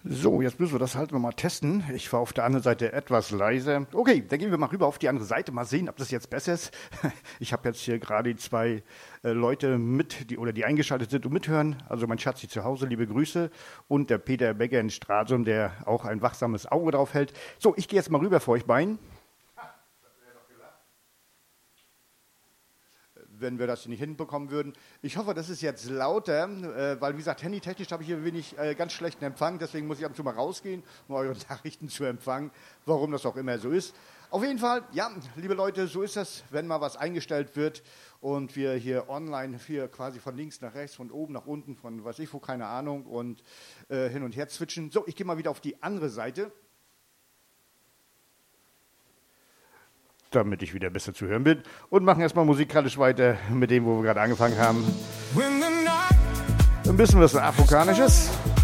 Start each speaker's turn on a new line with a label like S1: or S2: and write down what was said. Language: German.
S1: So, jetzt müssen wir das halt nochmal testen. Ich war auf der anderen Seite etwas leise. Okay, dann gehen wir mal rüber auf die andere Seite, mal sehen, ob das jetzt besser ist. Ich habe jetzt hier gerade die zwei Leute die eingeschaltet sind und mithören. Also mein Schatzi zu Hause, liebe Grüße. Und der Peter Becker in Stralsund, der auch ein wachsames Auge drauf hält. So, ich gehe jetzt mal rüber vor euch beiden. Wenn wir das nicht hinbekommen würden. Ich hoffe, das ist jetzt lauter, weil, wie gesagt, handytechnisch habe ich hier wenig ganz schlechten Empfang, deswegen muss ich ab und zu mal rausgehen, um eure Nachrichten zu empfangen, warum das auch immer so ist. Auf jeden Fall, ja, liebe Leute, so ist es, wenn mal was eingestellt wird und wir hier online quasi von links nach rechts, von oben nach unten, von weiß ich wo, keine Ahnung, und hin und her switchen. So, ich gehe mal wieder auf die andere Seite, damit ich wieder besser zu hören bin. Und machen erstmal musikalisch weiter mit dem, wo wir gerade angefangen haben. Ein bisschen was Afrikanisches.